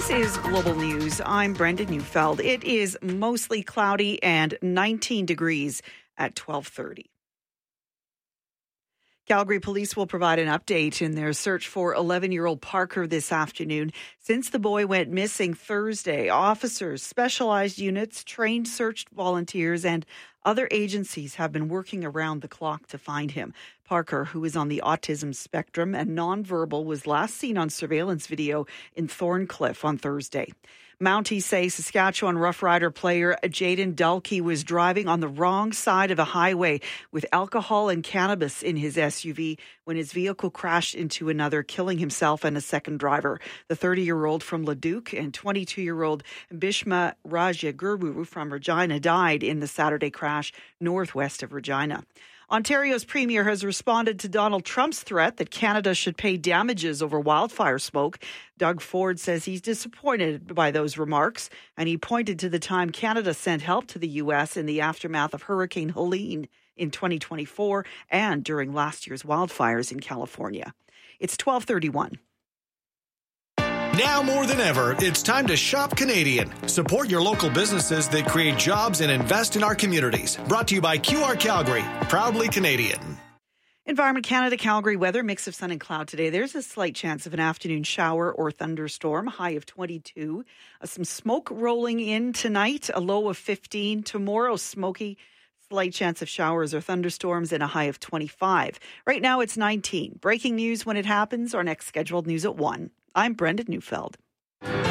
This is Global News. I'm Brenda Neufeld. It is mostly cloudy and 19 degrees at 12:30. Calgary police will provide an update in their search for 11-year-old Parker this afternoon. Since the boy went missing Thursday, officers, specialized units, trained search volunteers, and other agencies have been working around the clock to find him. Parker, who is on the autism spectrum and nonverbal, was last seen on surveillance video in Thorncliffe on Thursday. Mounties say Saskatchewan Rough Rider player Jaden Dulkey was driving on the wrong side of a highway with alcohol and cannabis in his SUV when his vehicle crashed into another, killing himself and a second driver. The 30-year-old from Leduc and 22-year-old Bishma Rajaguru from Regina died in the Saturday crash northwest of Regina. Ontario's premier has responded to Donald Trump's threat that Canada should pay damages over wildfire smoke. Doug Ford says he's disappointed by those remarks, and he pointed to the time Canada sent help to the U.S. in the aftermath of Hurricane Helene in 2024 and during last year's wildfires in California. It's 12:31. Now more than ever, it's time to shop Canadian. Support your local businesses that create jobs and invest in our communities. Brought to you by QR Calgary, proudly Canadian. Environment Canada Calgary weather, mix of sun and cloud today. There's a slight chance of an afternoon shower or thunderstorm, high of 22. Some smoke rolling in tonight, a low of 15. Tomorrow, smoky, slight chance of showers or thunderstorms and a high of 25. Right now, it's 19. Breaking news when it happens. Our next scheduled news at 1. I'm Brenda Neufeld.